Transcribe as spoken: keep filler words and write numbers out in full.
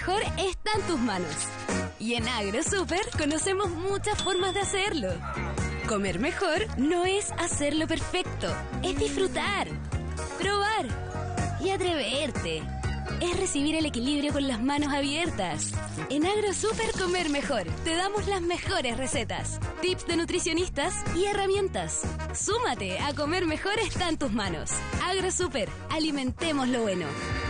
mejor está en tus manos. Y en AgroSuper conocemos muchas formas de hacerlo. Comer mejor no es hacerlo perfecto, es disfrutar, probar y atreverte. Es recibir el equilibrio con las manos abiertas. En AgroSuper Comer Mejor te damos las mejores recetas, tips de nutricionistas y herramientas. Súmate a Comer Mejor está en tus manos. AgroSuper, alimentemos lo bueno.